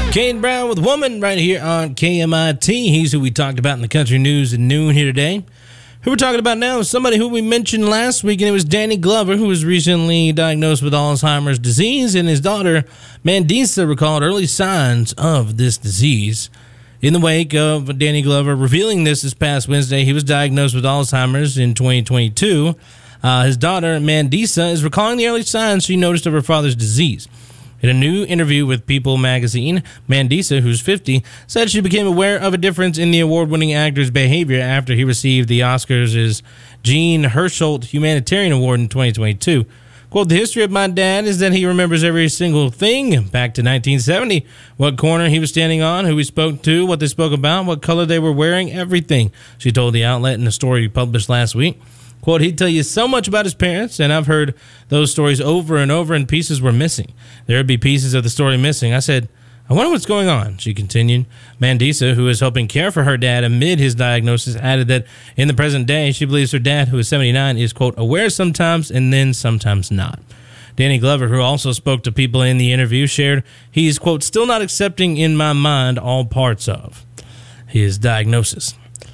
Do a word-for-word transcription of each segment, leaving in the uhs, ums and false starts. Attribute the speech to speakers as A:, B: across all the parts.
A: Kane Brown with Woman right here on K M I T. He's who we talked about in the country news at noon here today. Who we're talking about now is somebody who we mentioned last week, and it was Danny Glover, who was recently diagnosed with Alzheimer's disease, and his daughter, Mandisa, recalled early signs of this disease. In the wake of Danny Glover revealing this this past Wednesday, he was diagnosed with Alzheimer's in twenty twenty-two. Uh, his daughter, Mandisa, is recalling the early signs she noticed of her father's disease. In a new interview with People magazine, Mandisa, who's fifty, said she became aware of a difference in the award-winning actor's behavior after he received the Oscars' Jean Hersholt Humanitarian Award in twenty twenty-two. Quote, "The history of my dad is that he remembers every single thing back to nineteen seventy, what corner he was standing on, who he spoke to, what they spoke about, what color they were wearing, everything," she told the outlet in a story published last week. Quote, "He'd tell you so much about his parents, and I've heard those stories over and over, and pieces were missing. There would be pieces of the story missing. I said, I wonder what's going on," she continued. Mandisa, who is helping care for her dad amid his diagnosis, added that in the present day, she believes her dad, who is seventy-nine, is, quote, aware sometimes and then sometimes not. Danny Glover, who also spoke to People in the interview, shared he's, quote, still not accepting in my mind all parts of his diagnosis.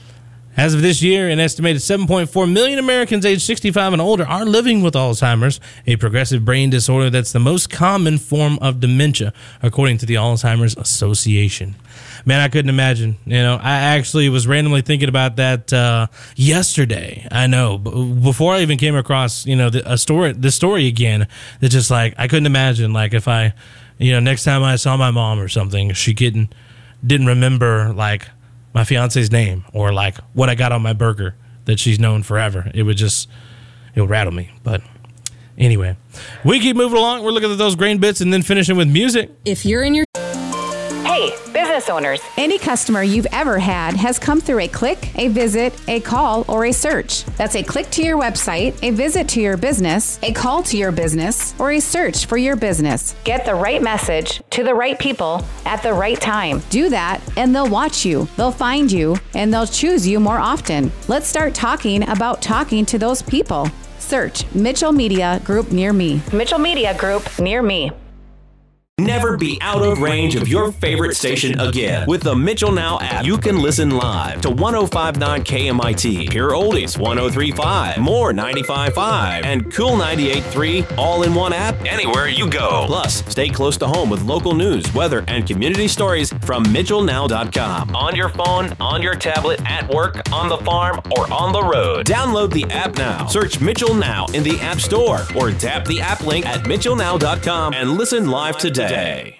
A: As of this year, an estimated seven point four million Americans aged sixty-five and older are living with Alzheimer's, a progressive brain disorder that's the most common form of dementia, according to the Alzheimer's Association. Man, I couldn't imagine. You know, I actually was randomly thinking about that uh, yesterday. I know, before I even came across, you know, the, a story, the story again. That just like I couldn't imagine, like if I, you know, next time I saw my mom or something, she couldn't didn't remember like my fiance's name or like what I got on my burger that she's known forever. It would just, it would rattle me. But anyway, we keep moving along. We're looking at those grain bits and then finishing with music.
B: If you're in your...
C: Hey, business owners.
B: Any customer you've ever had has come through a click, a visit, a call, or a search. That's a click to your website, a visit to your business, a call to your business, or a search for your business.
C: Get the right message to the right people at the right time.
B: Do that, and they'll watch you, they'll find you, and they'll choose you more often. Let's start talking about talking to those people. Search Mitchell Media Group near me.
C: Mitchell Media Group near me.
D: Never be out of range of your favorite station again. With the Mitchell Now app, you can listen live to one oh five point nine K M I T, Pure Oldies one oh three point five, More ninety-five point five, and Cool ninety-eight point three, all in one app anywhere you go. Plus, stay close to home with local news, weather, and community stories from Mitchell Now dot com. On your phone, on your tablet, at work, on the farm, or on the road. Download the app now. Search Mitchell Now in the App Store or tap the app link at Mitchell Now dot com and listen live today. Day.